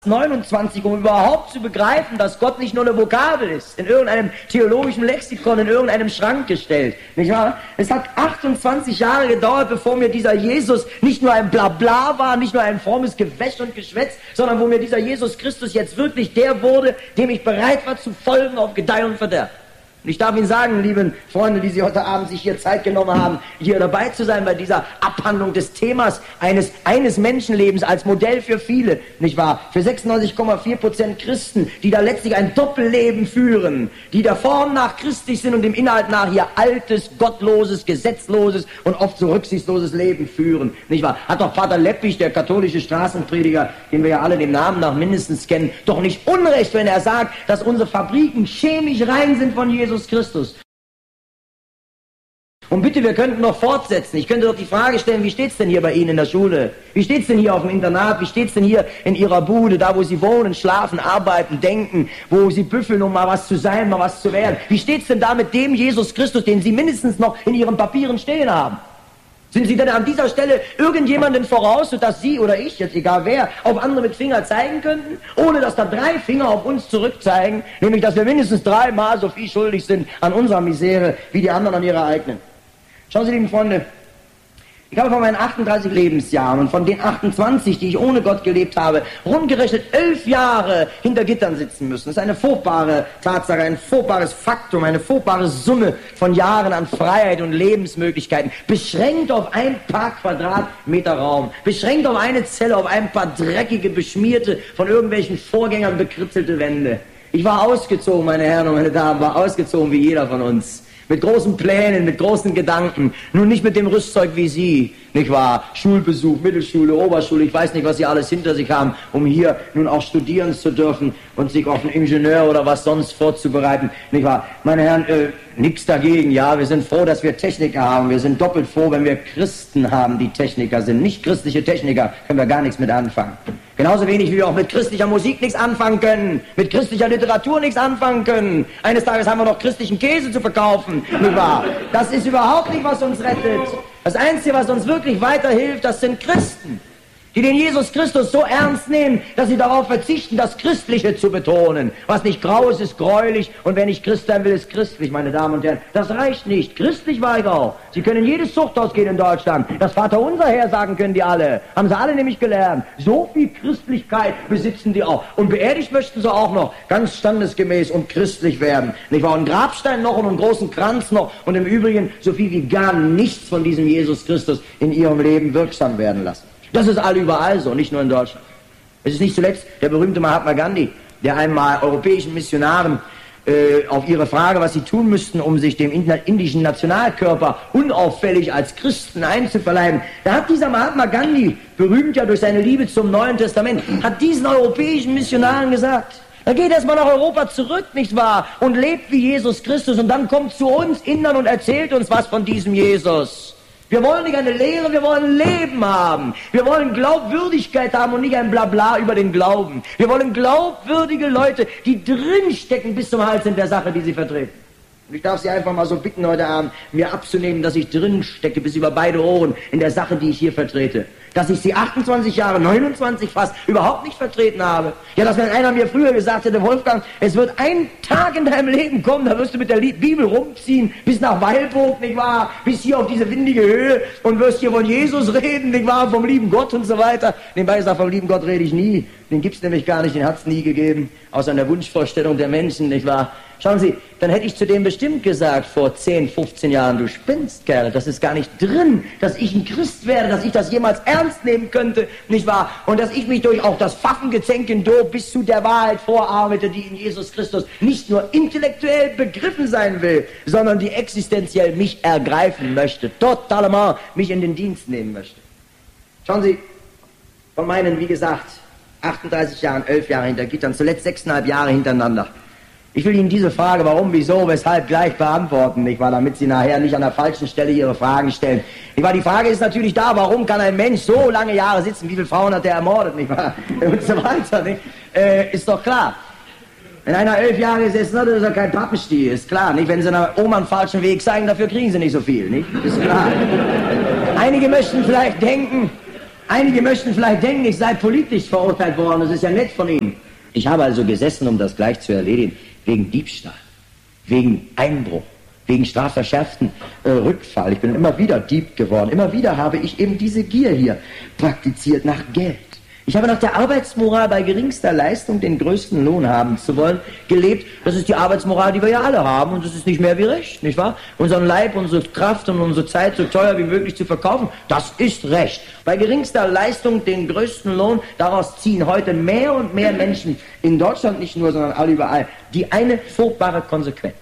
29, um überhaupt zu begreifen, dass Gott nicht nur eine Vokabel ist, in irgendeinem theologischen Lexikon, in irgendeinem Schrank gestellt. Nicht wahr? Es hat 28 Jahre gedauert, bevor mir dieser Jesus nicht nur ein Blabla war, nicht nur ein frommes Gewäsch und Geschwätz, sondern wo mir dieser Jesus Christus jetzt wirklich der wurde, dem ich bereit war zu folgen auf Gedeih und Verderb. Und ich darf Ihnen sagen, lieben Freunde, die Sie heute Abend sich hier Zeit genommen haben, hier dabei zu sein bei dieser Abhandlung des Themas eines Menschenlebens als Modell für viele, nicht wahr? Für 96,4% Christen, die da letztlich ein Doppelleben führen, die der Form nach christlich sind und dem Inhalt nach hier altes, gottloses, gesetzloses und oft so rücksichtsloses Leben führen, nicht wahr? Hat doch Pater Leppich, der katholische Straßenprediger, den wir ja alle dem Namen nach mindestens kennen, doch nicht Unrecht, wenn er sagt, dass unsere Fabriken chemisch rein sind von Jesus Christus. Und bitte, wir könnten noch fortsetzen. Ich könnte doch die Frage stellen, wie steht's denn hier bei Ihnen in der Schule? Wie steht's denn hier auf dem Internat? Wie steht's denn hier in Ihrer Bude, da wo Sie wohnen, schlafen, arbeiten, denken, wo Sie büffeln, um mal was zu sein, mal was zu werden? Wie steht's denn da mit dem Jesus Christus, den Sie mindestens noch in Ihren Papieren stehen haben? Sind Sie denn an dieser Stelle irgendjemanden voraus, sodass Sie oder ich, jetzt egal wer, auf andere mit Finger zeigen könnten, ohne dass da 3 Finger auf uns zurückzeigen, nämlich dass wir mindestens 3-mal so viel schuldig sind an unserer Misere, wie die anderen an ihrer eigenen? Schauen Sie, lieben Freunde, ich habe von meinen 38 Lebensjahren und von den 28, die ich ohne Gott gelebt habe, rundgerechnet 11 Jahre hinter Gittern sitzen müssen. Das ist eine furchtbare Tatsache, ein furchtbares Faktum, eine furchtbare Summe von Jahren an Freiheit und Lebensmöglichkeiten, beschränkt auf ein paar Quadratmeter Raum, beschränkt auf eine Zelle, auf ein paar dreckige, beschmierte, von irgendwelchen Vorgängern bekritzelte Wände. Ich war ausgezogen, meine Herren und meine Damen, war ausgezogen wie jeder von uns. Mit großen Plänen, mit großen Gedanken, nun nicht mit dem Rüstzeug wie Sie, nicht wahr? Schulbesuch, Mittelschule, Oberschule, ich weiß nicht, was Sie alles hinter sich haben, um hier nun auch studieren zu dürfen und sich auf einen Ingenieur oder was sonst vorzubereiten, nicht wahr? Meine Herren, nichts dagegen, ja, wir sind froh, dass wir Techniker haben, wir sind doppelt froh, wenn wir Christen haben, die Techniker sind. Nicht christliche Techniker können wir gar nichts mit anfangen. Genauso wenig, wie wir auch mit christlicher Musik nichts anfangen können, mit christlicher Literatur nichts anfangen können. Eines Tages haben wir noch christlichen Käse zu verkaufen, nicht wahr? Das ist überhaupt nicht, was uns rettet. Das Einzige, was uns wirklich weiterhilft, das sind Christen, die den Jesus Christus so ernst nehmen, dass sie darauf verzichten, das Christliche zu betonen. Was nicht grau ist, ist gräulich, und wer nicht Christ sein will, ist christlich, meine Damen und Herren. Das reicht nicht. Christlich war ich auch. Sie können in jedes Zuchthaus gehen in Deutschland. Das Vaterunser hersagen können die alle. Haben sie alle nämlich gelernt. So viel Christlichkeit besitzen die auch. Und beerdigt möchten sie auch noch, ganz standesgemäß und christlich werden. Nicht wahr? Einen Grabstein noch und einen großen Kranz noch und im Übrigen so viel wie gar nichts von diesem Jesus Christus in ihrem Leben wirksam werden lassen. Das ist all überall so, nicht nur in Deutschland. Es ist nicht zuletzt der berühmte Mahatma Gandhi, der einmal europäischen Missionaren auf ihre Frage, was sie tun müssten, um sich dem indischen Nationalkörper unauffällig als Christen einzuverleiben, da hat dieser Mahatma Gandhi, berühmt ja durch seine Liebe zum Neuen Testament, hat diesen europäischen Missionaren gesagt, dann geht erstmal nach Europa zurück, nicht wahr, und lebt wie Jesus Christus, und dann kommt zu uns Indern und erzählt uns was von diesem Jesus. Wir wollen nicht eine Lehre, wir wollen Leben haben. Wir wollen Glaubwürdigkeit haben und nicht ein Blabla über den Glauben. Wir wollen glaubwürdige Leute, die drinstecken bis zum Hals in der Sache, die sie vertreten. Und ich darf Sie einfach mal so bitten heute Abend, mir abzunehmen, dass ich drinstecke bis über beide Ohren in der Sache, die ich hier vertrete. Dass ich sie 28 Jahre, 29 fast, überhaupt nicht vertreten habe. Ja, dass wenn einer mir früher gesagt hätte, Wolfgang, es wird ein Tag in deinem Leben kommen, da wirst du mit der Bibel rumziehen, bis nach Weilburg, nicht wahr, bis hier auf diese windige Höhe und wirst hier von Jesus reden, nicht wahr, vom lieben Gott und so weiter. Nebenbei gesagt, vom lieben Gott rede ich nie, den gibt's nämlich gar nicht, den hat's nie gegeben, außer in der Wunschvorstellung der Menschen, nicht wahr. Schauen Sie, dann hätte ich zu dem bestimmt gesagt, vor 10, 15 Jahren, du spinnst, Kerl, das ist gar nicht drin, dass ich ein Christ werde, dass ich das jemals ernst nehmen könnte, nicht wahr? Und dass ich mich durch auch das Pfaffengezänk in Dob bis zu der Wahrheit vorarbeite, die in Jesus Christus nicht nur intellektuell begriffen sein will, sondern die existenziell mich ergreifen möchte, totalement mich in den Dienst nehmen möchte. Schauen Sie, von meinen, wie gesagt, 38 Jahren, 11 Jahre hinter Gittern, zuletzt 6,5 Jahre hintereinander. Ich will Ihnen diese Frage, warum, wieso, weshalb, gleich beantworten, nicht wahr, damit Sie nachher nicht an der falschen Stelle Ihre Fragen stellen. Nicht wahr, die Frage ist natürlich da, warum kann ein Mensch so lange Jahre sitzen, wie viele Frauen hat er ermordet, nicht wahr, und so weiter, nicht? Ist doch klar. Wenn einer 11 Jahre gesessen hat, ist er kein Pappenstiel, ist klar, nicht? Wenn Sie einer Oma einen falschen Weg zeigen, dafür kriegen Sie nicht so viel, nicht? Ist klar. Einige möchten vielleicht denken, Einige möchten vielleicht denken, ich sei politisch verurteilt worden, das ist ja nett von Ihnen. Ich habe also gesessen, um das gleich zu erledigen, wegen Diebstahl, wegen Einbruch, wegen strafverschärften Rückfall. Ich bin immer wieder Dieb geworden. Immer wieder habe ich eben diese Gier hier praktiziert nach Geld. Ich habe nach der Arbeitsmoral bei geringster Leistung den größten Lohn haben zu wollen gelebt. Das ist die Arbeitsmoral, die wir ja alle haben, und das ist nicht mehr wie Recht, nicht wahr? Unseren Leib, unsere Kraft und unsere Zeit so teuer wie möglich zu verkaufen, das ist Recht. Bei geringster Leistung den größten Lohn, daraus ziehen heute mehr und mehr Menschen in Deutschland nicht nur, sondern alle überall, die eine furchtbare Konsequenz.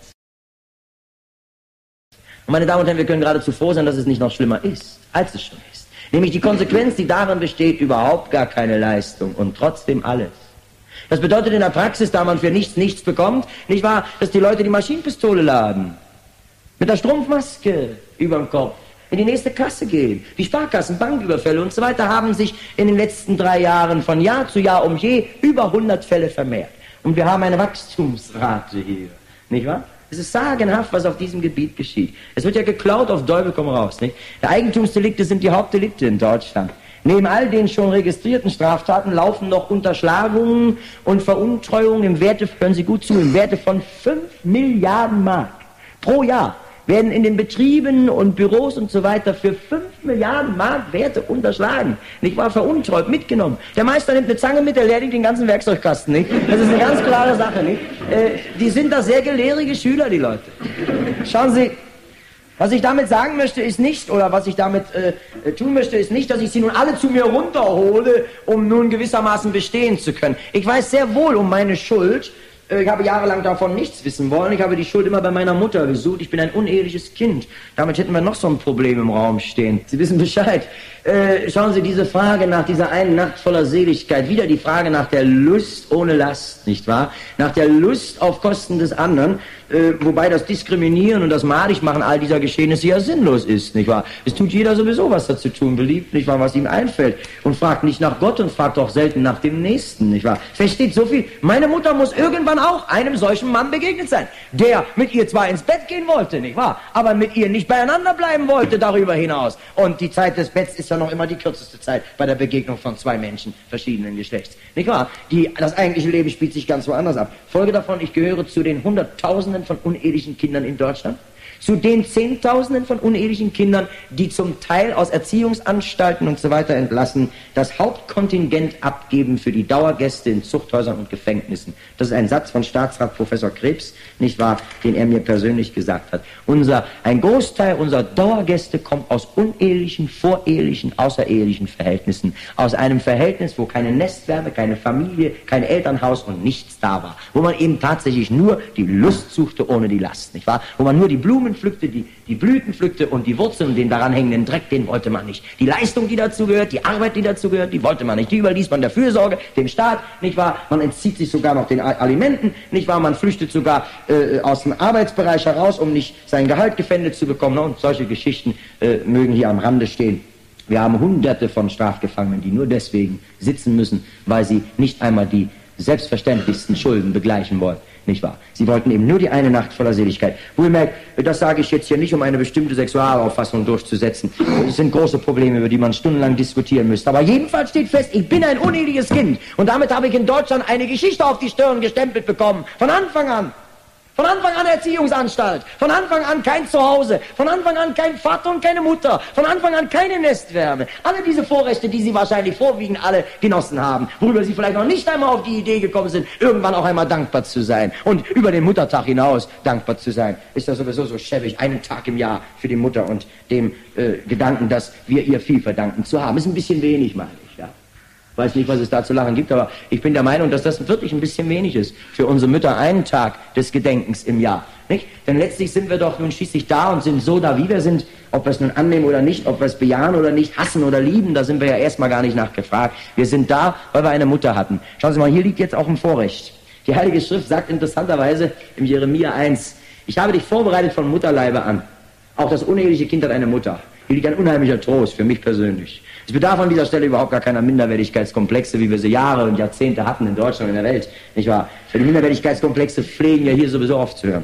Und meine Damen und Herren, wir können geradezu froh sein, dass es nicht noch schlimmer ist, als es schon ist. Nämlich die Konsequenz, die darin besteht, überhaupt gar keine Leistung und trotzdem alles. Das bedeutet in der Praxis, da man für nichts nichts bekommt, nicht wahr, dass die Leute die Maschinenpistole laden, mit der Strumpfmaske überm Kopf in die nächste Kasse gehen. Die Sparkassen, Banküberfälle und so weiter haben sich in den letzten 3 Jahren von Jahr zu Jahr um je über 100 Fälle vermehrt. Und wir haben eine Wachstumsrate hier, nicht wahr? Es ist sagenhaft, was auf diesem Gebiet geschieht. Es wird ja geklaut auf Teufel komm raus, nicht? Die Eigentumsdelikte sind die Hauptdelikte in Deutschland. Neben all den schon registrierten Straftaten laufen noch Unterschlagungen und Veruntreuungen im Werte, hören Sie gut zu, im Werte von 5 Milliarden Mark pro Jahr werden in den Betrieben und Büros und so weiter für 5 Milliarden Mark Werte unterschlagen. Nicht wahr? Veruntreut, mitgenommen. Der Meister nimmt eine Zange mit, der leert den ganzen Werkzeugkasten, nicht? Das ist eine ganz klare Sache, nicht? Die sind da sehr gelehrige Schüler, die Leute. Schauen Sie, was ich damit sagen möchte, ist nicht, oder was ich damit tun möchte, ist nicht, dass ich sie nun alle zu mir runterhole, um nun gewissermaßen bestehen zu können. Ich weiß sehr wohl um meine Schuld. Ich habe jahrelang davon nichts wissen wollen. Ich habe die Schuld immer bei meiner Mutter gesucht. Ich bin ein uneheliches Kind. Damit hätten wir noch so ein Problem im Raum stehen. Sie wissen Bescheid. Schauen Sie, diese Frage nach dieser einen Nacht voller Seligkeit, wieder die Frage nach der Lust ohne Last, nicht wahr? Nach der Lust auf Kosten des anderen, wobei das Diskriminieren und das Madigmachen all dieser Geschehnisse ja sinnlos ist, nicht wahr? Es tut jeder sowieso, was er zu tun beliebt, nicht wahr, was ihm einfällt, und fragt nicht nach Gott und fragt auch selten nach dem Nächsten, nicht wahr? Versteht so viel. Meine Mutter muss irgendwann auch einem solchen Mann begegnet sein, der mit ihr zwar ins Bett gehen wollte, nicht wahr, aber mit ihr nicht beieinander bleiben wollte darüber hinaus. Und die Zeit des Betts ist ja noch immer die kürzeste Zeit bei der Begegnung von 2 Menschen verschiedenen Geschlechts. Nicht wahr? Das eigentliche Leben spielt sich ganz woanders ab. Folge davon, ich gehöre zu den Hunderttausenden von unehelichen Kindern in Deutschland, zu den Zehntausenden von unehelichen Kindern, die zum Teil aus Erziehungsanstalten und so weiter entlassen, das Hauptkontingent abgeben für die Dauergäste in Zuchthäusern und Gefängnissen. Das ist ein Satz von Staatsrat Professor Krebs, nicht wahr, den er mir persönlich gesagt hat. Ein Großteil unserer Dauergäste kommt aus unehelichen, vorehelichen, außerehelichen Verhältnissen. Aus einem Verhältnis, wo keine Nestwärme, keine Familie, kein Elternhaus und nichts da war. Wo man eben tatsächlich nur die Lust suchte ohne die Last, nicht wahr? Wo man nur die Blumen pflückte, die Blüten pflückte und die Wurzeln und den daran hängenden Dreck, den wollte man nicht. Die Leistung, die dazu gehört, die Arbeit, die dazu gehört, die wollte man nicht. Die überließ man der Fürsorge, dem Staat, nicht wahr? Man entzieht sich sogar noch den Alimenten, nicht wahr? Man flüchtet sogar aus dem Arbeitsbereich heraus, um nicht sein Gehalt gefändet zu bekommen. Und solche Geschichten mögen hier am Rande stehen. Wir haben Hunderte von Strafgefangenen, die nur deswegen sitzen müssen, weil sie nicht einmal die selbstverständlichsten Schulden begleichen wollen. Nicht wahr? Sie wollten eben nur die eine Nacht voller Seligkeit. Wohlmerkt, das sage ich jetzt hier nicht, um eine bestimmte Sexualauffassung durchzusetzen. Es sind große Probleme, über die man stundenlang diskutieren müsste. Aber jedenfalls steht fest, ich bin ein uneheliches Kind. Und damit habe ich in Deutschland eine Geschichte auf die Stirn gestempelt bekommen. Von Anfang an. Von Anfang an Erziehungsanstalt, von Anfang an kein Zuhause, von Anfang an kein Vater und keine Mutter, von Anfang an keine Nestwärme. Alle diese Vorrechte, die Sie wahrscheinlich vorwiegend alle genossen haben, worüber Sie vielleicht noch nicht einmal auf die Idee gekommen sind, irgendwann auch einmal dankbar zu sein. Und über den Muttertag hinaus dankbar zu sein, ist das sowieso so schäbig, einen Tag im Jahr für die Mutter und dem Gedanken, dass wir ihr viel verdanken zu haben. Ist ein bisschen wenig, meine ich, ja. Ich weiß nicht, was es da zu lachen gibt, aber ich bin der Meinung, dass das wirklich ein bisschen wenig ist für unsere Mütter, einen Tag des Gedenkens im Jahr. Nicht? Denn letztlich sind wir doch nun schließlich da und sind so da, wie wir sind, ob wir es nun annehmen oder nicht, ob wir es bejahen oder nicht, hassen oder lieben, da sind wir ja erstmal gar nicht nachgefragt. Wir sind da, weil wir eine Mutter hatten. Schauen Sie mal, hier liegt jetzt auch ein Vorrecht. Die Heilige Schrift sagt interessanterweise im Jeremia 1, ich habe dich vorbereitet von Mutterleibe an. Auch das uneheliche Kind hat eine Mutter. Hier liegt ein unheimlicher Trost für mich persönlich. Es bedarf an dieser Stelle überhaupt gar keiner Minderwertigkeitskomplexe, wie wir sie Jahre und Jahrzehnte hatten in Deutschland und in der Welt, nicht wahr? Für die Minderwertigkeitskomplexe pflegen ja hier sowieso aufzuhören.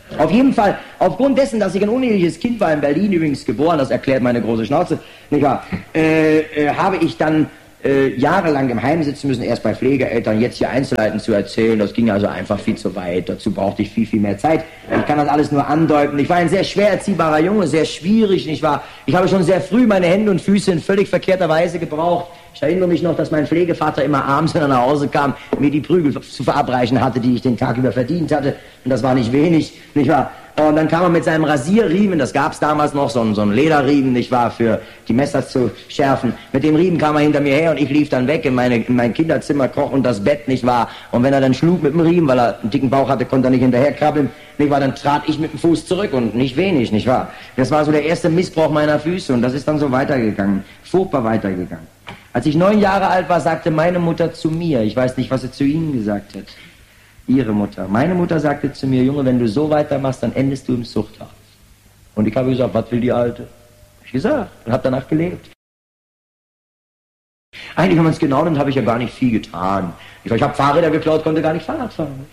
Auf jeden Fall, aufgrund dessen, dass ich ein uneheliches Kind war, in Berlin übrigens geboren, das erklärt meine große Schnauze, nicht wahr, habe ich dann jahrelang im Heim sitzen müssen, erst bei Pflegeeltern, jetzt hier Einzelheiten zu erzählen, das ging also einfach viel zu weit, dazu brauchte ich viel, viel mehr Zeit. Ich kann das alles nur andeuten. Ich war ein sehr schwer erziehbarer Junge, sehr schwierig, nicht wahr? Ich habe schon sehr früh meine Hände und Füße in völlig verkehrter Weise gebraucht. Ich erinnere mich noch, dass mein Pflegevater immer abends, wenn er nach Hause kam, mir die Prügel zu verabreichen hatte, die ich den Tag über verdient hatte. Und das war nicht wenig, nicht wahr? Und dann kam er mit seinem Rasierriemen, das gab's damals noch, so ein Lederriemen, nicht wahr, für die Messer zu schärfen. Mit dem Riemen kam er hinter mir her und ich lief dann weg in mein Kinderzimmer, kroch unter das Bett, nicht wahr. Und wenn er dann schlug mit dem Riemen, weil er einen dicken Bauch hatte, konnte er nicht hinterherkrabbeln, nicht wahr, dann trat ich mit dem Fuß zurück und nicht wenig, nicht wahr. Das war so der erste Missbrauch meiner Füße und das ist dann so weitergegangen, furchtbar weitergegangen. Als ich 9 Jahre alt war, sagte meine Mutter zu mir, ich weiß nicht, was sie zu Ihnen gesagt hat, Ihre Mutter. Meine Mutter sagte zu mir, Junge, wenn du so weitermachst, dann endest du im Zuchthaus. Und ich habe gesagt, was will die Alte? Hab ich gesagt und habe danach gelebt. Eigentlich, wenn man es genau nimmt, habe ich ja gar nicht viel getan. Ich habe Fahrräder geklaut, konnte gar nicht Fahrrad fahren.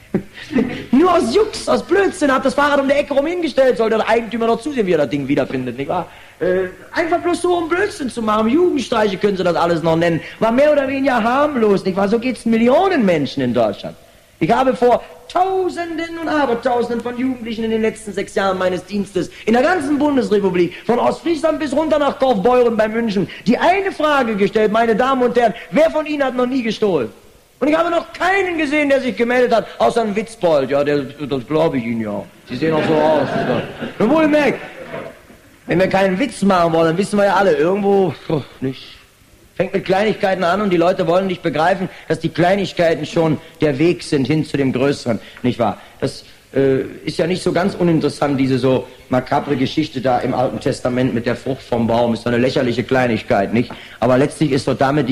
Nur aus Jux, aus Blödsinn, habe das Fahrrad um die Ecke rum hingestellt, sollte der Eigentümer noch zusehen, wie er das Ding wiederfindet, nicht wahr? Einfach bloß so, um Blödsinn zu machen. Jugendstreiche können sie das alles noch nennen. War mehr oder weniger harmlos, nicht wahr? So geht's Millionen Menschen in Deutschland. Ich habe vor Tausenden und Abertausenden von Jugendlichen in den letzten 6 Jahren meines Dienstes in der ganzen Bundesrepublik, von Ostfriesland bis runter nach Kaufbeuren bei München, die eine Frage gestellt, meine Damen und Herren, wer von Ihnen hat noch nie gestohlen? Und ich habe noch keinen gesehen, der sich gemeldet hat, außer ein Witzbold. Ja, das glaube ich Ihnen ja. Sie sehen auch so aus. Und wohlgemerkt, wenn wir keinen Witz machen wollen, dann wissen wir ja alle, irgendwo nicht. Fängt mit Kleinigkeiten an und die Leute wollen nicht begreifen, dass die Kleinigkeiten schon der Weg sind hin zu dem Größeren, nicht wahr? Das ist ja nicht so ganz uninteressant, diese so makabre Geschichte da im Alten Testament mit der Frucht vom Baum. Ist so eine lächerliche Kleinigkeit, nicht? Aber letztlich ist doch damit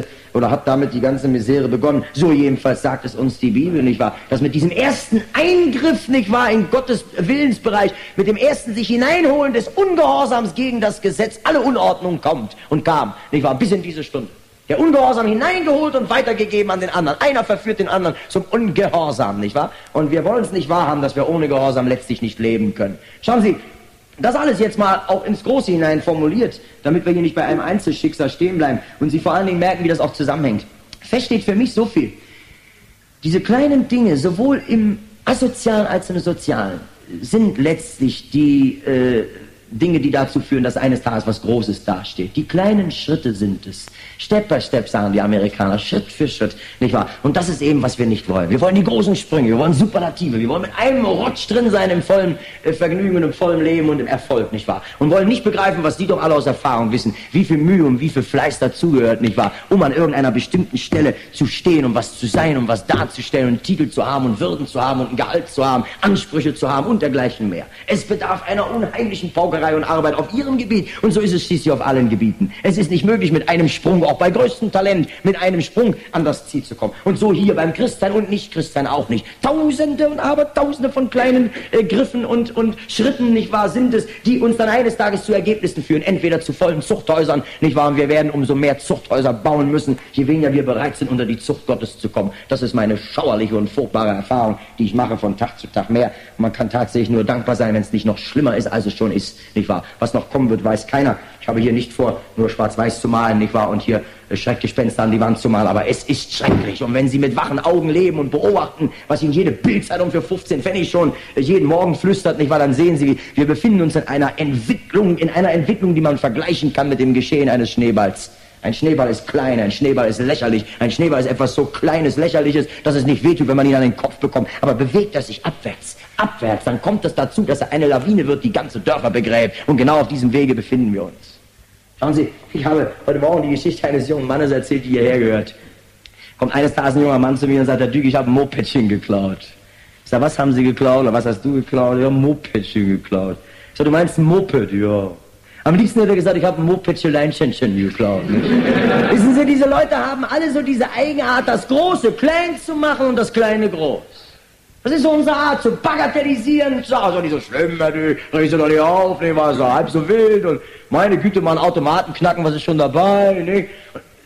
hat damit die ganze Misere begonnen. So jedenfalls sagt es uns die Bibel, nicht wahr? Dass mit diesem ersten Eingriff, nicht wahr, in Gottes Willensbereich, mit dem ersten sich hineinholen des Ungehorsams gegen das Gesetz, alle Unordnung kommt und kam, nicht wahr, bis in diese Stunde. Der Ungehorsam hineingeholt und weitergegeben an den anderen. Einer verführt den anderen zum Ungehorsam, nicht wahr? Und wir wollen es nicht wahrhaben, dass wir ohne Gehorsam letztlich nicht leben können. Schauen Sie, das alles jetzt mal auch ins Große hinein formuliert, damit wir hier nicht bei einem Einzelschicksal stehen bleiben und Sie vor allen Dingen merken, wie das auch zusammenhängt. Fest steht für mich so viel. Diese kleinen Dinge, sowohl im Asozialen als im Sozialen, sind letztlich die Dinge, die dazu führen, dass eines Tages was Großes dasteht. Die kleinen Schritte sind es. Step by step, sagen die Amerikaner, Schritt für Schritt, nicht wahr? Und das ist eben, was wir nicht wollen. Wir wollen die großen Sprünge, wir wollen Superlative, wir wollen mit einem Rutsch drin sein im vollen Vergnügen und im vollen Leben und im Erfolg, nicht wahr? Und wollen nicht begreifen, was die doch alle aus Erfahrung wissen, wie viel Mühe und wie viel Fleiß dazugehört, nicht wahr? Um an irgendeiner bestimmten Stelle zu stehen, um was zu sein, um was darzustellen und einen Titel zu haben und Würden zu haben und ein Gehalt zu haben, Ansprüche zu haben und dergleichen mehr. Es bedarf einer unheimlichen Paukerei und Arbeit auf ihrem Gebiet und so ist es schließlich auf allen Gebieten. Es ist nicht möglich, mit einem Sprung, auch bei größtem Talent, mit einem Sprung an das Ziel zu kommen. Und so hier beim Christsein und Nicht-Christsein auch nicht. Tausende und Abertausende von kleinen Griffen und Schritten, nicht wahr, sind es, die uns dann eines Tages zu Ergebnissen führen, entweder zu vollen Zuchthäusern, nicht wahr, und wir werden umso mehr Zuchthäuser bauen müssen, je weniger wir bereit sind, unter die Zucht Gottes zu kommen. Das ist meine schauerliche und furchtbare Erfahrung, die ich mache von Tag zu Tag mehr. Und man kann tatsächlich nur dankbar sein, wenn es nicht noch schlimmer ist, als es schon ist, nicht wahr. Was noch kommen wird, weiß keiner. Ich habe hier nicht vor, nur schwarz-weiß zu malen, nicht wahr, und hier Schreckgespenster an die Wand zu malen, aber es ist schrecklich. Und wenn Sie mit wachen Augen leben und beobachten, was Ihnen jede Bildzeitung für 15 Pfennig schon jeden Morgen flüstert, nicht wahr, dann sehen Sie, wir befinden uns in einer Entwicklung, die man vergleichen kann mit dem Geschehen eines Schneeballs. Ein Schneeball ist klein, ein Schneeball ist lächerlich, ein Schneeball ist etwas so Kleines, Lächerliches, dass es nicht wehtut, wenn man ihn an den Kopf bekommt. Aber bewegt er sich abwärts, dann kommt es dazu, dass er eine Lawine wird, die ganze Dörfer begräbt. Und genau auf diesem Wege befinden wir uns. Schauen Sie, ich habe heute Morgen die Geschichte eines jungen Mannes erzählt, die hierher gehört. Kommt eines Tages ein junger Mann zu mir und sagt, Herr Dück, ich habe ein Mopedchen geklaut. Ich sage, was haben Sie geklaut oder was hast du geklaut? Ich habe ein Mopedchen geklaut. Ich sage, du meinst ein Moped? Ja. Am liebsten hätte er gesagt, ich habe ein Mopedchen geklaut. Wissen Sie, diese Leute haben alle so diese Eigenart, das Große klein zu machen und das Kleine groß. Das ist so unsere Art, zu bagatellisieren, zu sagen, also nicht so schlimm, reg sie doch nicht auf, nicht, war so halb so wild und meine Güte, mal einen Automaten knacken, was ist schon dabei, nicht?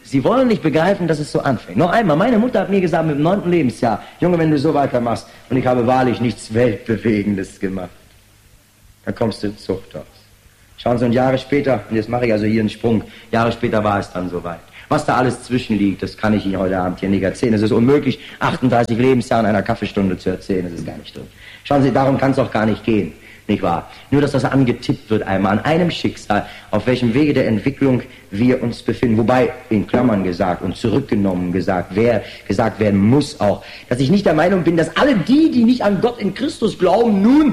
Sie wollen nicht begreifen, dass es so anfängt. Noch einmal, meine Mutter hat mir gesagt, mit dem 9. Lebensjahr, Junge, wenn du so weitermachst, und ich habe wahrlich nichts Weltbewegendes gemacht, dann kommst du ins Zuchthaus. Schauen Sie, und Jahre später, und jetzt mache ich also hier einen Sprung, Jahre später war es dann soweit. Was da alles zwischenliegt, das kann ich Ihnen heute Abend hier nicht erzählen. Es ist unmöglich, 38 Lebensjahre in einer Kaffeestunde zu erzählen, das ist gar nicht drin. Schauen Sie, darum kann es auch gar nicht gehen. Nicht wahr? Nur, dass das angetippt wird einmal an einem Schicksal, auf welchem Wege der Entwicklung wir uns befinden. Wobei, in Klammern gesagt und zurückgenommen gesagt werden muss auch, dass ich nicht der Meinung bin, dass alle die, die nicht an Gott in Christus glauben, nun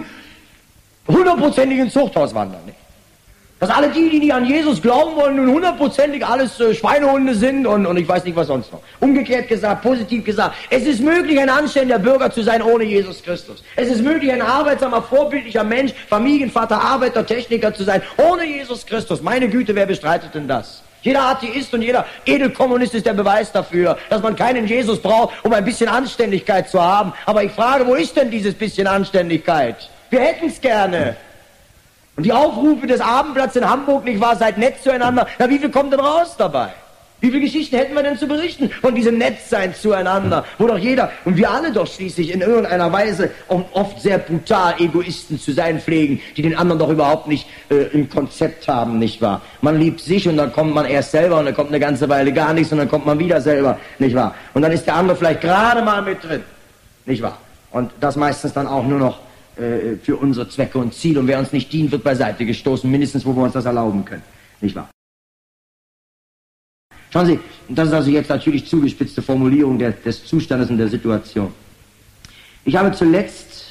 100%ig ins Zuchthaus wandern. Nicht? Dass alle die, die nicht an Jesus glauben wollen, nun 100%ig alles Schweinehunde sind und ich weiß nicht, was sonst noch. Umgekehrt gesagt, positiv gesagt, es ist möglich, ein anständiger Bürger zu sein ohne Jesus Christus. Es ist möglich, ein arbeitsamer, vorbildlicher Mensch, Familienvater, Arbeiter, Techniker zu sein ohne Jesus Christus. Meine Güte, wer bestreitet denn das? Jeder Atheist und jeder Edelkommunist ist der Beweis dafür, dass man keinen Jesus braucht, um ein bisschen Anständigkeit zu haben. Aber ich frage, wo ist denn dieses bisschen Anständigkeit? Wir hätten es gerne. Und die Aufrufe des Abendblatts in Hamburg, nicht wahr, seid nett zueinander, na wie viel kommt denn raus dabei? Wie viele Geschichten hätten wir denn zu berichten von diesem Nettsein zueinander, wo doch jeder, und wir alle doch schließlich in irgendeiner Weise oft sehr brutal Egoisten zu sein pflegen, die den anderen doch überhaupt nicht im Konzept haben, nicht wahr? Man liebt sich und dann kommt man erst selber und dann kommt eine ganze Weile gar nichts und dann kommt man wieder selber, nicht wahr? Und dann ist der andere vielleicht gerade mal mit drin, nicht wahr? Und das meistens dann auch nur noch für unsere Zwecke und Ziele, und wer uns nicht dient, wird beiseite gestoßen, mindestens wo wir uns das erlauben können, nicht wahr? Schauen Sie, das ist also jetzt natürlich zugespitzte Formulierung des Zustandes und der Situation. Ich habe zuletzt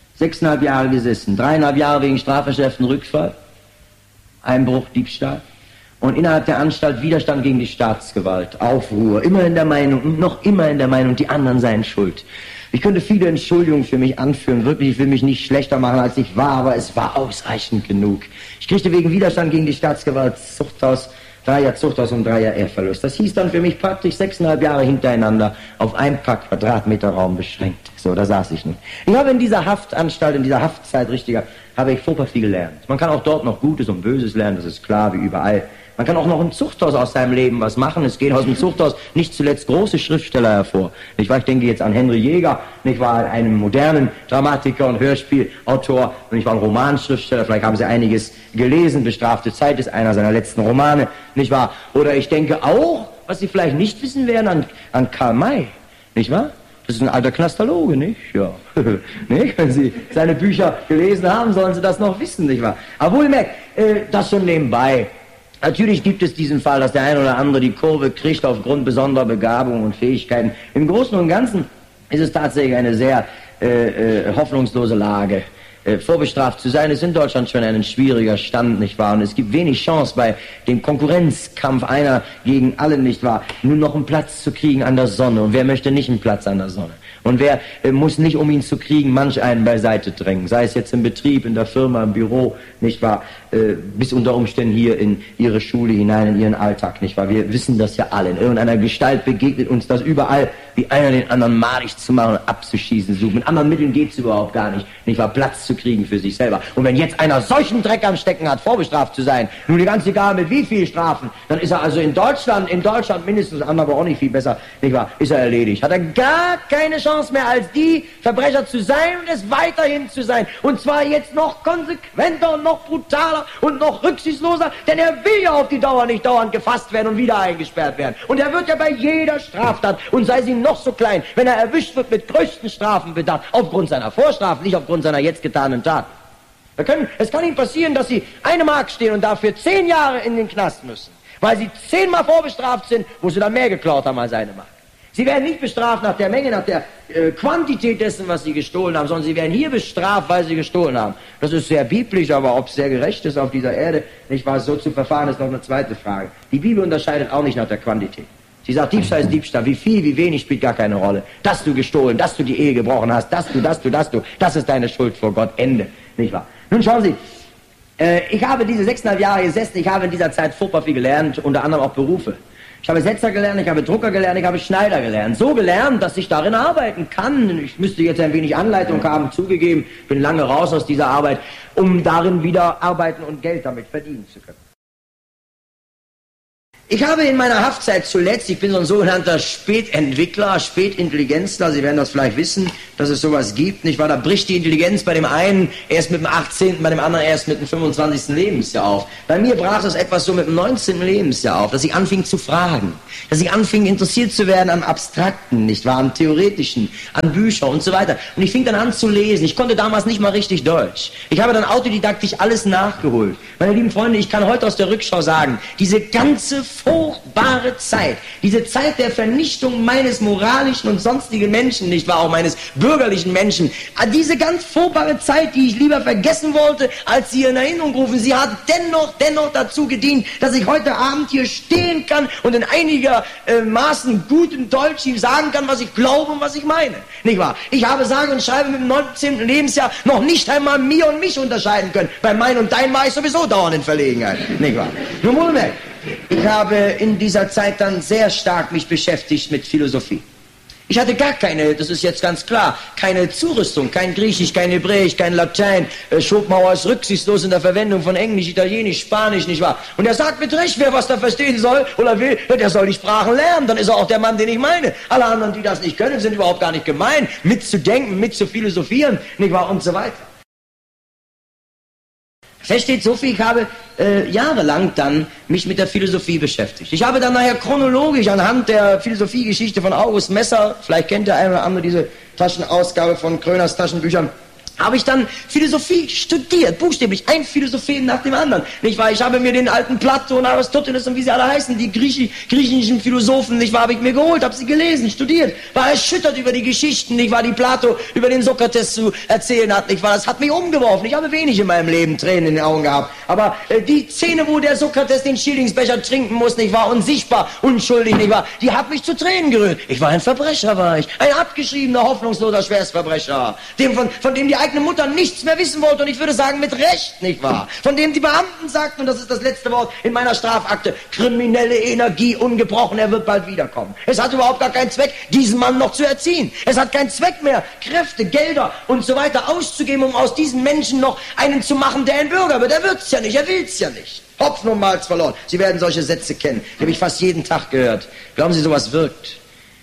6,5 Jahre gesessen, 3,5 Jahre wegen strafverschärften Rückfall, Einbruch, Diebstahl, und innerhalb der Anstalt Widerstand gegen die Staatsgewalt, Aufruhr, immer in der Meinung, noch immer in der Meinung, die anderen seien schuld. Ich könnte viele Entschuldigungen für mich anführen, wirklich, ich will mich nicht schlechter machen, als ich war, aber es war ausreichend genug. Ich kriegte wegen Widerstand gegen die Staatsgewalt Zuchthaus, 3 Jahre Zuchthaus und 3 Jahre Ehrverlust. Das hieß dann für mich praktisch 6,5 Jahre hintereinander auf ein paar Quadratmeter Raum beschränkt. So, da saß ich nun. Ich habe in dieser Haftanstalt, in dieser Haftzeit, habe ich furchtbar viel gelernt. Man kann auch dort noch Gutes und Böses lernen, das ist klar, wie überall. Man kann auch noch im Zuchthaus aus seinem Leben was machen. Es gehen aus dem Zuchthaus nicht zuletzt große Schriftsteller hervor. Nicht wahr? Ich denke jetzt an Henry Jäger, nicht wahr? Einen modernen Dramatiker und Hörspielautor, und ich war ein Romanschriftsteller. Vielleicht haben Sie einiges gelesen. Bestrafte Zeit ist einer seiner letzten Romane, nicht wahr? Oder ich denke auch, was Sie vielleicht nicht wissen werden, an Karl May, nicht wahr? Das ist ein alter Knastaloge, nicht? Ja. Nicht? Wenn Sie seine Bücher gelesen haben, sollen Sie das noch wissen, nicht wahr? Aber wohlmerkt, das schon nebenbei. Natürlich gibt es diesen Fall, dass der eine oder andere die Kurve kriegt aufgrund besonderer Begabung und Fähigkeiten. Im Großen und Ganzen ist es tatsächlich eine sehr hoffnungslose Lage. Vorbestraft zu sein, ist in Deutschland schon ein schwieriger Stand, nicht wahr? Und es gibt wenig Chance bei dem Konkurrenzkampf einer gegen alle, nicht wahr? Nur noch einen Platz zu kriegen an der Sonne. Und wer möchte nicht einen Platz an der Sonne? Und wer muss nicht, um ihn zu kriegen, manch einen beiseite drängen, sei es jetzt im Betrieb, in der Firma, im Büro, nicht wahr, bis unter Umständen hier in Ihre Schule hinein, in Ihren Alltag, nicht wahr. Wir wissen das ja alle. In irgendeiner Gestalt begegnet uns das überall, wie einer den anderen malig zu machen und abzuschießen sucht. Mit anderen Mitteln geht's überhaupt gar nicht, nicht wahr, Platz zu kriegen für sich selber. Und wenn jetzt einer solchen Dreck am Stecken hat, vorbestraft zu sein, nun ganz egal mit wie viel Strafen, dann ist er also in Deutschland mindestens, aber auch nicht viel besser, nicht wahr, ist er erledigt. Hat er gar keine Chance mehr als die Verbrecher zu sein und es weiterhin zu sein. Und zwar jetzt noch konsequenter und noch brutaler und noch rücksichtsloser, denn er will ja auf die Dauer nicht dauernd gefasst werden und wieder eingesperrt werden. Und er wird ja bei jeder Straftat, und sei sie noch so klein, wenn er erwischt wird, mit größten Strafen bedacht, aufgrund seiner Vorstrafen, nicht aufgrund seiner jetzt getanen Tat. Es kann Ihnen passieren, dass Sie 1 Mark stehen und dafür 10 Jahre in den Knast müssen, weil Sie 10-mal vorbestraft sind, wo Sie dann mehr geklaut haben als 1 Mark. Sie werden nicht bestraft nach der Menge, nach der Quantität dessen, was Sie gestohlen haben, sondern Sie werden hier bestraft, weil Sie gestohlen haben. Das ist sehr biblisch, aber ob es sehr gerecht ist auf dieser Erde, nicht wahr, so zu verfahren, ist noch eine zweite Frage. Die Bibel unterscheidet auch nicht nach der Quantität. Sie sagt, Diebstahl ist Diebstahl. Wie viel, wie wenig spielt gar keine Rolle. Dass du gestohlen, dass du die Ehe gebrochen hast, das ist deine Schuld vor Gott. Ende. Nicht wahr? Nun schauen Sie, ich habe diese 6,5 Jahre gesessen, ich habe in dieser Zeit furchtbar viel gelernt, unter anderem auch Berufe. Ich habe Setzer gelernt, ich habe Drucker gelernt, ich habe Schneider gelernt. So gelernt, dass ich darin arbeiten kann. Ich müsste jetzt ein wenig Anleitung haben, zugegeben, bin lange raus aus dieser Arbeit, um darin wieder arbeiten und Geld damit verdienen zu können. Ich habe in meiner Haftzeit zuletzt, ich bin so ein sogenannter Spätentwickler, Spätintelligenzler, Sie werden das vielleicht wissen, dass es sowas gibt, nicht wahr? Da bricht die Intelligenz bei dem einen erst mit dem 18., bei dem anderen erst mit dem 25. Lebensjahr auf. Bei mir brach es etwas so mit dem 19. Lebensjahr auf, dass ich anfing zu fragen, dass ich anfing interessiert zu werden am Abstrakten, nicht wahr? Am Theoretischen, an Büchern und so weiter. Und ich fing dann an zu lesen. Ich konnte damals nicht mal richtig Deutsch. Ich habe dann autodidaktisch alles nachgeholt. Meine lieben Freunde, ich kann heute aus der Rückschau sagen, diese ganze furchtbare Zeit, diese Zeit der Vernichtung meines moralischen und sonstigen Menschen, nicht wahr, auch meines bürgerlichen Menschen, diese ganz furchtbare Zeit, die ich lieber vergessen wollte, als sie in Erinnerung rufen, sie hat dennoch dazu gedient, dass ich heute Abend hier stehen kann und in einigermaßen gutem Deutsch ihm sagen kann, was ich glaube und was ich meine, nicht wahr? Ich habe sage und schreibe mit dem 19. Lebensjahr noch nicht einmal mir und mich unterscheiden können. Bei mein und dein war ich sowieso dauernd in Verlegenheit, nicht wahr? Nun wohlgemerkt, ich habe in dieser Zeit dann sehr stark mich beschäftigt mit Philosophie. Ich hatte gar keine, das ist jetzt ganz klar, keine Zurüstung, kein Griechisch, kein Hebräisch, kein Latein. Schopenhauer ist rücksichtslos in der Verwendung von Englisch, Italienisch, Spanisch, nicht wahr? Und er sagt mit Recht, wer was da verstehen soll oder will, der soll die Sprachen lernen, dann ist er auch der Mann, den ich meine. Alle anderen, die das nicht können, sind überhaupt gar nicht gemein, mitzudenken, mitzuphilosophieren, nicht wahr, und so weiter. Fest steht so viel, ich habe jahrelang dann mich mit der Philosophie beschäftigt. Ich habe dann nachher chronologisch anhand der Philosophiegeschichte von August Messer, vielleicht kennt der eine oder andere diese Taschenausgabe von Kröners Taschenbüchern, habe ich dann Philosophie studiert, buchstäblich, ein Philosophen nach dem anderen. Nicht wahr? Ich habe mir den alten Plato und Aristoteles und wie sie alle heißen, die griechischen Philosophen, nicht wahr, habe ich mir geholt, habe sie gelesen, studiert, war erschüttert über die Geschichten, nicht wahr, die Plato über den Sokrates zu erzählen hat, nicht wahr, das hat mich umgeworfen. Ich habe wenig in meinem Leben Tränen in den Augen gehabt, aber die Szene, wo der Sokrates den Schillingsbecher trinken muss, nicht wahr, unsichtbar, unschuldig, nicht wahr, die hat mich zu Tränen gerührt. Ich war ein Verbrecher, war ich, ein abgeschriebener, hoffnungsloser Schwerstverbrecher, von dem die eigene Mutter nichts mehr wissen wollte, und ich würde sagen, mit Recht, nicht wahr? Von dem die Beamten sagten, und das ist das letzte Wort in meiner Strafakte, kriminelle Energie ungebrochen, er wird bald wiederkommen. Es hat überhaupt gar keinen Zweck, diesen Mann noch zu erziehen. Es hat keinen Zweck mehr, Kräfte, Gelder und so weiter auszugeben, um aus diesen Menschen noch einen zu machen, der ein Bürger wird. Er wird's ja nicht, er will's ja nicht. Hopfen und Malz verloren. Sie werden solche Sätze kennen. Die habe ich fast jeden Tag gehört. Glauben Sie, sowas wirkt?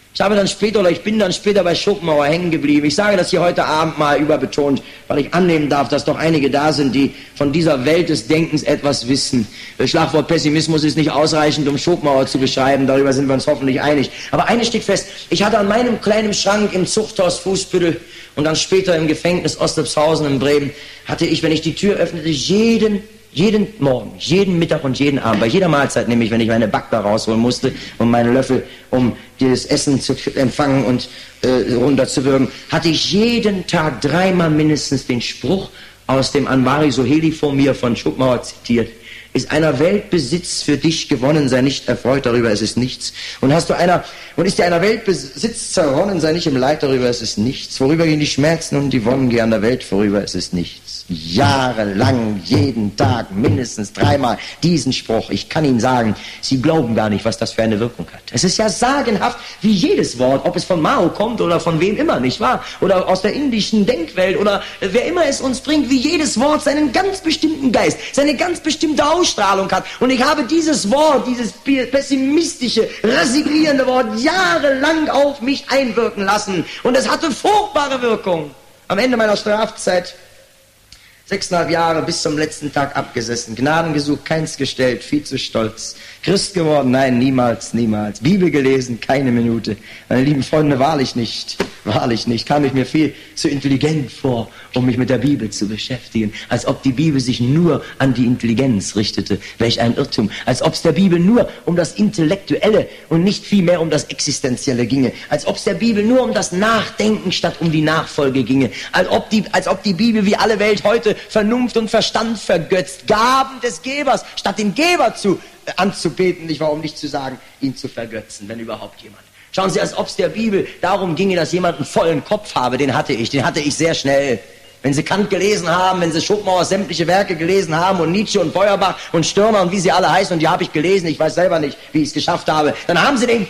Ich bin dann später bei Schopenhauer hängen geblieben. Ich sage das hier heute Abend mal überbetont, weil ich annehmen darf, dass doch einige da sind, die von dieser Welt des Denkens etwas wissen. Das Schlagwort Pessimismus ist nicht ausreichend, um Schopenhauer zu beschreiben, darüber sind wir uns hoffentlich einig. Aber eines steht fest, ich hatte an meinem kleinen Schrank im Zuchthaus Fußbüttel und dann später im Gefängnis Ostepshausen in Bremen, hatte ich, wenn ich die Tür öffnete, jeden Morgen, jeden Mittag und jeden Abend, bei jeder Mahlzeit, nämlich wenn ich meine Backbar rausholen musste und meine Löffel, um das Essen zu empfangen und runterzuwürgen, hatte ich jeden Tag dreimal mindestens den Spruch aus dem Anvari Soheli vor mir von Schopenhauer zitiert. Ist einer Weltbesitz für dich gewonnen, sei nicht erfreut darüber, es ist nichts. Und ist dir einer Weltbesitz zerronnen, sei nicht im Leid darüber, es ist nichts. Worüber gehen die Schmerzen und die Wonnen gehen an der Welt vorüber, es ist nichts. Jahrelang, jeden Tag, mindestens dreimal diesen Spruch. Ich kann Ihnen sagen, Sie glauben gar nicht, was das für eine Wirkung hat. Es ist ja sagenhaft, wie jedes Wort, ob es von Mao kommt oder von wem immer, nicht wahr? Oder aus der indischen Denkwelt oder wer immer es uns bringt, wie jedes Wort seinen ganz bestimmten Geist, seine ganz bestimmte Ausstrahlung hat. Und ich habe dieses Wort, dieses pessimistische, resignierende Wort jahrelang auf mich einwirken lassen. Und es hatte furchtbare Wirkung. Am Ende meiner Strafzeit 6,5 Jahre bis zum letzten Tag abgesessen, Gnaden gesucht, keins gestellt, viel zu stolz. Christ geworden? Nein, niemals, niemals. Bibel gelesen? Keine Minute. Meine lieben Freunde, wahrlich nicht, kam ich mir viel zu intelligent vor, um mich mit der Bibel zu beschäftigen. Als ob die Bibel sich nur an die Intelligenz richtete. Welch ein Irrtum. Als ob es der Bibel nur um das Intellektuelle und nicht vielmehr um das Existenzielle ginge. Als ob es der Bibel nur um das Nachdenken statt um die Nachfolge ginge. Als ob die Bibel wie alle Welt heute Vernunft und Verstand vergötzt. Gaben des Gebers statt den Geber anzubeten, nicht wahr, um nicht zu sagen, ihn zu vergötzen, wenn überhaupt jemand. Schauen Sie, als ob es der Bibel darum ginge, dass jemand einen vollen Kopf habe, den hatte ich sehr schnell. Wenn Sie Kant gelesen haben, wenn Sie Schopenhauers sämtliche Werke gelesen haben und Nietzsche und Feuerbach und Stirner und wie sie alle heißen, und die habe ich gelesen, ich weiß selber nicht, wie ich es geschafft habe, dann haben Sie den Kopf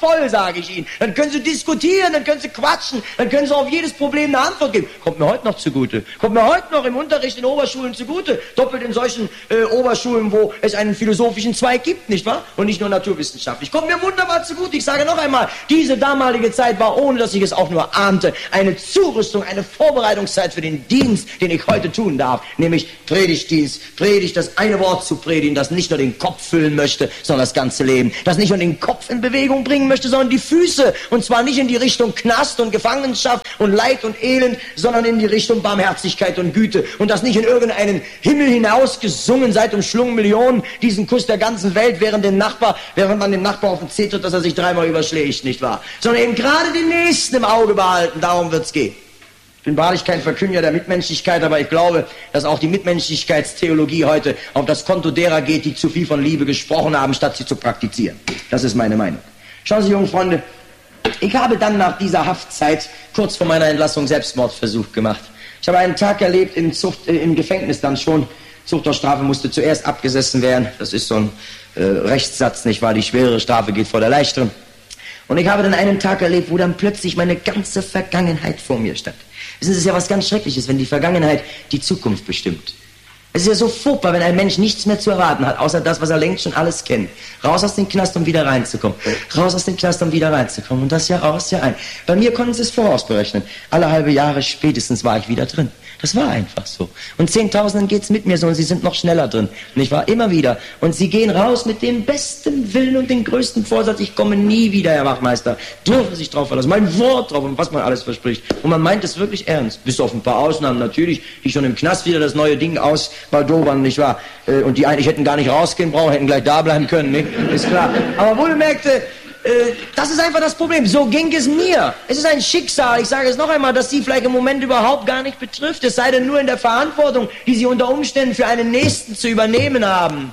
voll, sage ich Ihnen. Dann können Sie diskutieren, dann können Sie quatschen, dann können Sie auf jedes Problem eine Antwort geben. Kommt mir heute noch zugute. Kommt mir heute noch im Unterricht in Oberschulen zugute. Doppelt in solchen Oberschulen, wo es einen philosophischen Zweig gibt, nicht wahr? Und nicht nur naturwissenschaftlich. Kommt mir wunderbar zugute. Ich sage noch einmal, diese damalige Zeit war, ohne dass ich es auch nur ahnte, eine Zurüstung, eine Vorbereitungszeit für den Dienst, den ich heute tun darf. Nämlich Predigtdienst. Predigt, das eine Wort zu predigen, das nicht nur den Kopf füllen möchte, sondern das ganze Leben. Das nicht nur den Kopf in Bewegung bringen möchte, sondern die Füße. Und zwar nicht in die Richtung Knast und Gefangenschaft und Leid und Elend, sondern in die Richtung Barmherzigkeit und Güte. Und das nicht in irgendeinen Himmel hinaus gesungen, seit umschlungen Millionen, diesen Kuss der ganzen Welt, während man dem Nachbar auf den Zeh tritt, dass er sich dreimal überschlägt, nicht wahr? Sondern eben gerade den Nächsten im Auge behalten, darum wird's gehen. Ich bin wahrlich kein Verkünder der Mitmenschlichkeit, aber ich glaube, dass auch die Mitmenschlichkeitstheologie heute auf das Konto derer geht, die zu viel von Liebe gesprochen haben, statt sie zu praktizieren. Das ist meine Meinung. Schauen Sie, junge Freunde, ich habe dann nach dieser Haftzeit kurz vor meiner Entlassung Selbstmordversuch gemacht. Ich habe einen Tag erlebt im Gefängnis dann schon. Zuchthausstrafe musste zuerst abgesessen werden. Das ist so ein Rechtssatz, nicht wahr? Die schwerere Strafe geht vor der leichteren. Und ich habe dann einen Tag erlebt, wo dann plötzlich meine ganze Vergangenheit vor mir stand. Wissen Sie, es ist ja was ganz Schreckliches, wenn die Vergangenheit die Zukunft bestimmt. Es ist ja so furchtbar, wenn ein Mensch nichts mehr zu erwarten hat, außer das, was er längst schon alles kennt. Raus aus dem Knast, um wieder reinzukommen. Raus aus dem Knast, um wieder reinzukommen. Und das Jahr aus, Jahr ein. Bei mir konnten Sie es vorausberechnen. Alle halbe Jahre spätestens war ich wieder drin. Das war einfach so. Und Zehntausenden geht's mit mir so und sie sind noch schneller drin. Und ich war immer wieder. Und sie gehen raus mit dem besten Willen und dem größten Vorsatz, ich komme nie wieder, Herr Wachmeister. Dürfen sich drauf verlassen. Mein Wort drauf und was man alles verspricht. Und man meint es wirklich ernst. Bis auf ein paar Ausnahmen natürlich, die schon im Knast wieder das neue Ding ausbaldobern, nicht wahr? Und die eigentlich hätten gar nicht rausgehen brauchen, hätten gleich da bleiben können, nicht? Ist klar. Aber wohlgemerkte, das ist einfach das Problem. So ging es mir. Es ist ein Schicksal, ich sage es noch einmal, das Sie vielleicht im Moment überhaupt gar nicht betrifft. Es sei denn nur in der Verantwortung, die Sie unter Umständen für einen Nächsten zu übernehmen haben.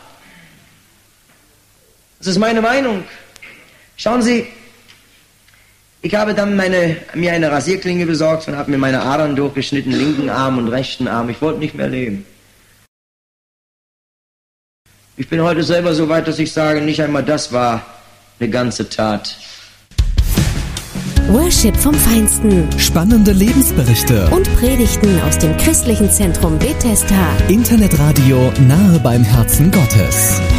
Das ist meine Meinung. Schauen Sie, ich habe dann mir eine Rasierklinge besorgt und habe mir meine Adern durchgeschnitten, linken Arm und rechten Arm. Ich wollte nicht mehr leben. Ich bin heute selber so weit, dass ich sage, nicht einmal das war eine ganze Tat. Worship vom Feinsten. Spannende Lebensberichte. Und Predigten aus dem christlichen Zentrum Bethesda. Internetradio nahe beim Herzen Gottes.